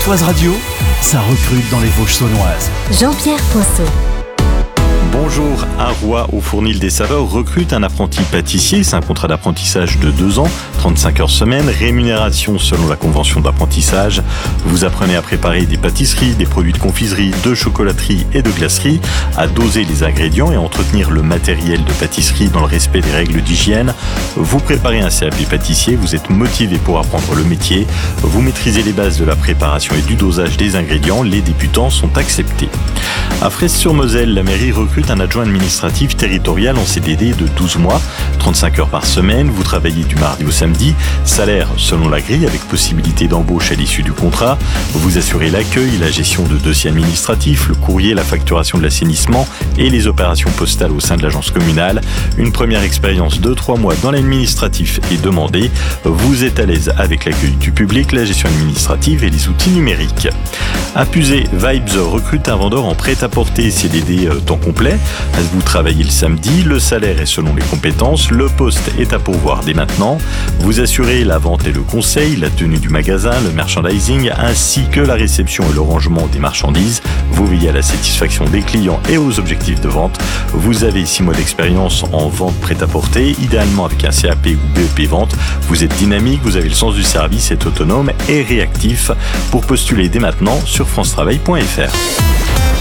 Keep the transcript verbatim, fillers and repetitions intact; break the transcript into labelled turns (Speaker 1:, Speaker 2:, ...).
Speaker 1: Pontoise Radio, ça recrute dans les Vosges saunoises.
Speaker 2: Jean-Pierre Ponceau.
Speaker 3: Bonjour, Arroy au Fournil des Saveurs recrute un apprenti pâtissier. C'est un contrat d'apprentissage de deux ans, trente-cinq heures semaine, rémunération selon la convention d'apprentissage. Vous apprenez à préparer des pâtisseries, des produits de confiserie, de chocolaterie et de glacerie, à doser les ingrédients et à entretenir le matériel de pâtisserie dans le respect des règles d'hygiène. Vous préparez un C A P pâtissier, vous êtes motivé pour apprendre le métier, vous maîtrisez les bases de la préparation et du dosage des ingrédients, les débutants sont acceptés. À Fraisse-sur-Moselle, la mairie recrute un adjoint administratif territorial en C D D de douze mois, trente-cinq heures par semaine, vous travaillez du mardi au samedi, salaire selon la grille avec possibilité d'embauche à l'issue du contrat, vous assurez l'accueil, la gestion de dossiers administratifs, le courrier, la facturation de l'assainissement et les opérations postales au sein de l'agence communale. Une première expérience de trois mois dans l'administratif est demandée, vous êtes à l'aise avec l'accueil du public, la gestion administrative et les outils numériques. À Pusey, Vibes recrute un vendeur en prêt-à-porter C D D temps complet. Vous travaillez le samedi, le salaire est selon les compétences, le poste est à pourvoir dès maintenant. Vous assurez la vente et le conseil, la tenue du magasin, le merchandising, ainsi que la réception et le rangement des marchandises. Vous veillez à la satisfaction des clients et aux objectifs de vente. Vous avez six mois d'expérience en vente prêt-à-porter, idéalement avec un C A P ou B E P vente. Vous êtes dynamique, vous avez le sens du service, êtes autonome et réactif. Pour postuler dès maintenant sur france travail point f r.